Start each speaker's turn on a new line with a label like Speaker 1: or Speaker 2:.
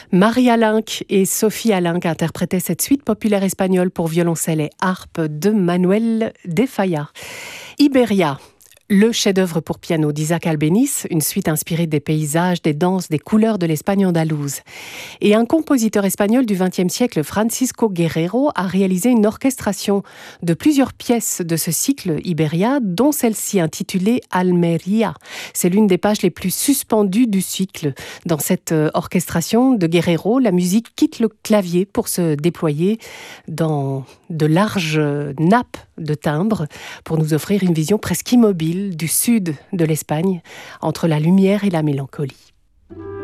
Speaker 1: Maria Lenk et Sophie Alenc interprétaient cette suite populaire espagnole pour violoncelle et harpe de Manuel de Falla. Iberia, le chef-d'œuvre pour piano d'Isaac Albéniz, une suite inspirée des paysages, des danses, des couleurs de l'Espagne andalouse. Et un compositeur espagnol du XXe siècle, Francisco Guerrero, a réalisé une orchestration de plusieurs pièces de ce cycle Iberia, dont celle-ci intitulée Almería. C'est l'une des pages les plus suspendues du cycle. Dans cette orchestration de Guerrero, la musique quitte le clavier pour se déployer dans de larges nappes de timbres pour nous offrir une vision presque immobile du sud de l'Espagne, entre la lumière et la mélancolie.